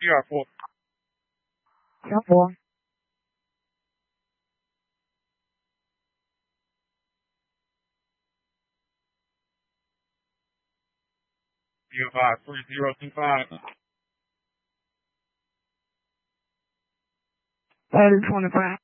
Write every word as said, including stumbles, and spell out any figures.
第二步， 小虎， B O five three zero two five. That is twenty-five.